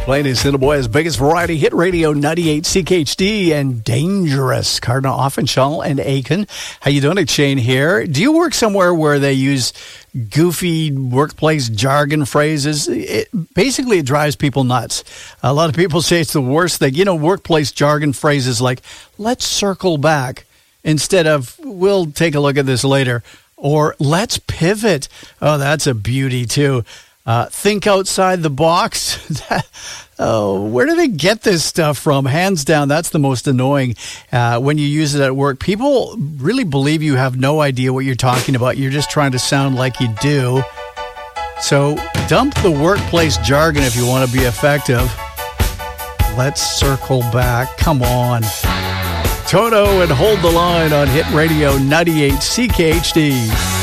Playing in Cinnaboy's biggest variety hit radio, 98 CKHD and Dangerous. Cardinal Offenshall and Aiken. How you doing? It's Shane here. Do you work somewhere where they use goofy workplace jargon phrases? Basically, it drives people nuts. A lot of people say it's the worst thing. You know, workplace jargon phrases like, let's circle back, instead of, we'll take a look at this later, or let's pivot. Oh, that's a beauty too. Think outside the box. Where do they get this stuff from? Hands down, that's the most annoying when you use it at work. People really believe you have no idea what you're talking about. You're just trying to sound like you do. So dump the workplace jargon if you want to be effective. Let's circle back. Come on. Toto and Hold the Line on Hit Radio 98 CKHD.